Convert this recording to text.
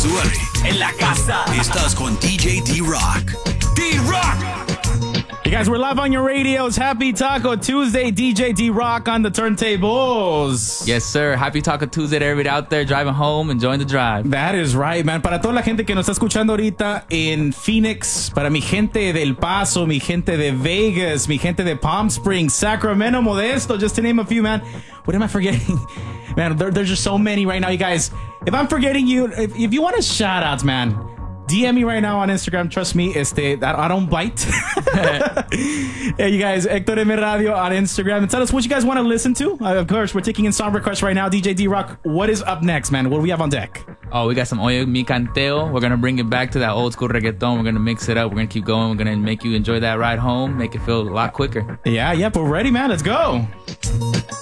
Josué. En la casa. Estás con DJ D-Rock. D-Rock! You guys, we're live on your radios. Happy Taco Tuesday. DJ D-Rock on the turntables. Yes, sir. Happy Taco Tuesday to everybody out there driving home, enjoying the drive. That is right, man. Para toda la gente que nos está escuchando ahorita en Phoenix, para mi gente de El Paso, mi gente de Vegas, mi gente de Palm Springs, Sacramento, Modesto, just to name a few, man. What am I forgetting? Man, there's just so many right now, you guys. If I'm forgetting you, if you want a shout outs, man, DM me right now on Instagram. Trust me, I don't bite. Hey, you guys, Hector M Radio on Instagram. And tell us what you guys want to listen to. Of course, we're taking in song requests right now. DJ D-Rock, what is up next, man? What do we have on deck? Oh, we got some Oye Mi Canteo. We're going to bring it back to that old school reggaeton. We're going to mix it up. We're going to keep going. We're going to make you enjoy that ride home, make it feel a lot quicker. Yeah, we're ready, man. Let's go.